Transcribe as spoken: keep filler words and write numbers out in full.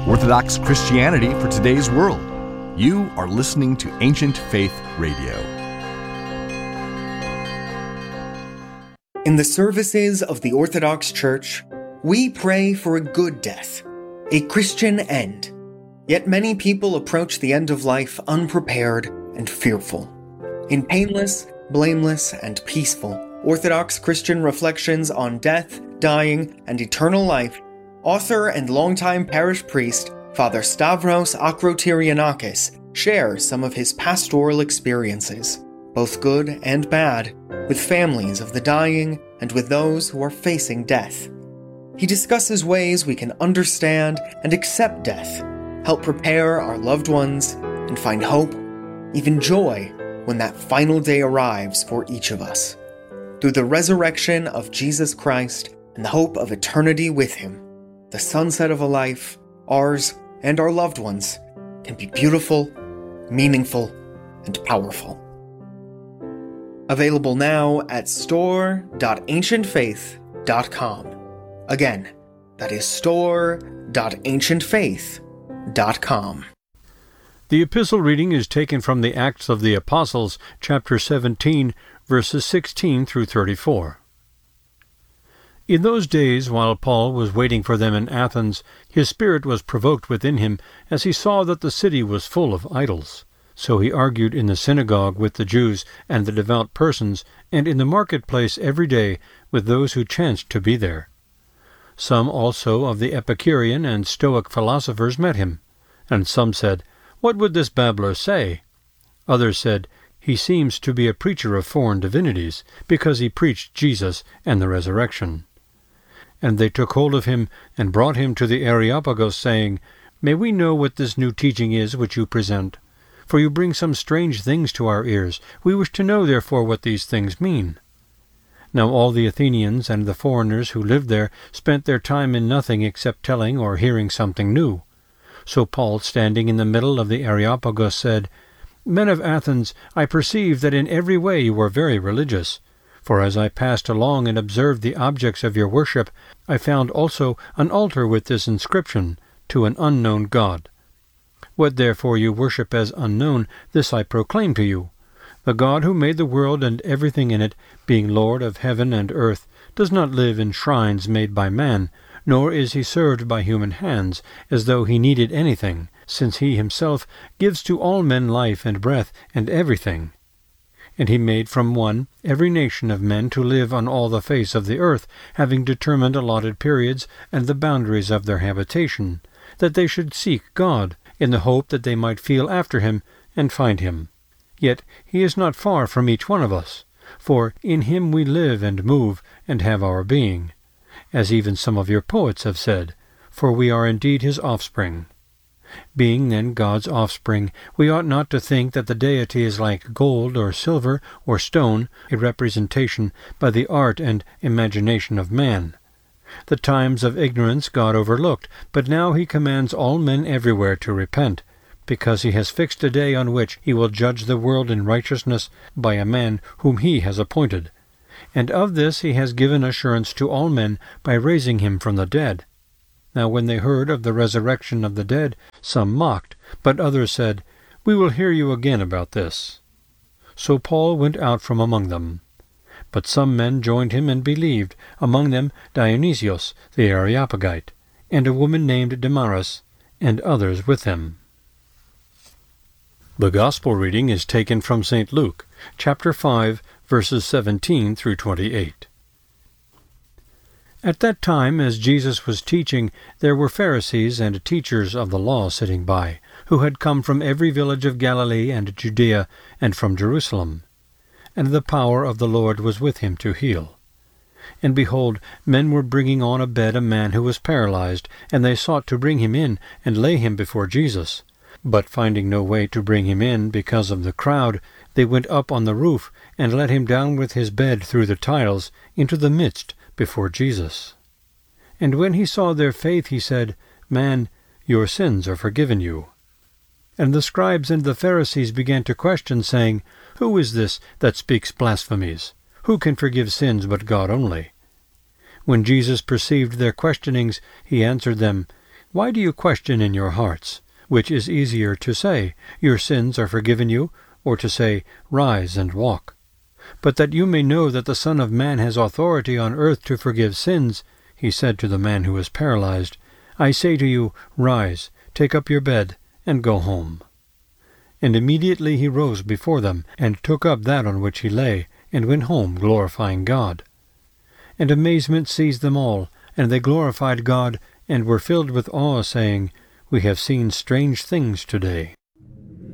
Orthodox Christianity for today's world. You are listening to Ancient Faith Radio. In the services of the Orthodox Church, we pray for a good death, a Christian end. Yet many people approach the end of life unprepared and fearful. In painless, blameless, and peaceful Orthodox Christian reflections on death, dying, and eternal life, author and longtime parish priest Father Stavros Akrotyrianakis shares some of his pastoral experiences, both good and bad, with families of the dying and with those who are facing death. He discusses ways we can understand and accept death, help prepare our loved ones, and find hope, even joy, when that final day arrives for each of us. Through the resurrection of Jesus Christ and the hope of eternity with Him, the sunset of a life, ours and our loved ones, can be beautiful, meaningful, and powerful. Available now at store dot ancient faith dot com. Again, that is store dot ancient faith dot com. The epistle reading is taken from the Acts of the Apostles, chapter seventeen, verses sixteen through thirty-four. In those days, while Paul was waiting for them in Athens, his spirit was provoked within him, as he saw that the city was full of idols. So he argued in the synagogue with the Jews and the devout persons, and in the marketplace every day with those who chanced to be there. Some also of the Epicurean and Stoic philosophers met him, and some said, "What would this babbler say?" Others said, "He seems to be a preacher of foreign divinities, because he preached Jesus and the resurrection." And they took hold of him, and brought him to the Areopagus, saying, "May we know what this new teaching is which you present? For you bring some strange things to our ears. We wish to know, therefore, what these things mean." Now all the Athenians and the foreigners who lived there spent their time in nothing except telling or hearing something new. So Paul, standing in the middle of the Areopagus, said, "Men of Athens, I perceive that in every way you are very religious. For as I passed along and observed the objects of your worship, I found also an altar with this inscription, To an unknown God. What therefore you worship as unknown, this I proclaim to you. The God who made the world and everything in it, being Lord of heaven and earth, does not live in shrines made by man, nor is he served by human hands, as though he needed anything, since he himself gives to all men life and breath and everything. And he made from one every nation of men to live on all the face of the earth, having determined allotted periods and the boundaries of their habitation, that they should seek God, in the hope that they might feel after him and find him. Yet he is not far from each one of us, for in him we live and move and have our being, as even some of your poets have said, for we are indeed his offspring. Being then God's offspring, we ought not to think that the deity is like gold or silver or stone, a representation by the art and imagination of man. The times of ignorance God overlooked, but now he commands all men everywhere to repent, because he has fixed a day on which he will judge the world in righteousness by a man whom he has appointed. And of this he has given assurance to all men by raising him from the dead. Now when they heard of the resurrection of the dead, some mocked, but others said, "We will hear you again about this." So Paul went out from among them. But some men joined him and believed, among them Dionysius the Areopagite, and a woman named Damaris, and others with them. The Gospel reading is taken from Saint Luke, chapter five, verses seventeen through twenty-eight. At that time, as Jesus was teaching, there were Pharisees and teachers of the law sitting by, who had come from every village of Galilee and Judea, and from Jerusalem. And the power of the Lord was with him to heal. And behold, men were bringing on a bed a man who was paralyzed, and they sought to bring him in, and lay him before Jesus. But finding no way to bring him in because of the crowd, they went up on the roof, and let him down with his bed through the tiles into the midst before Jesus. And when he saw their faith, he said, "Man, your sins are forgiven you." And the scribes and the Pharisees began to question, saying, "Who is this that speaks blasphemies? Who can forgive sins but God only?" When Jesus perceived their questionings, he answered them, Why do you question in your hearts? Which is easier to say, Your sins are forgiven you, or to say, Rise and walk? But that you may know that the Son of Man has authority on earth to forgive sins, he said to the man who was paralyzed, I say to you, Rise, take up your bed, and go home. And immediately he rose before them, and took up that on which he lay, and went home, glorifying God. And amazement seized them all, and they glorified God, and were filled with awe, saying, We have seen strange things today.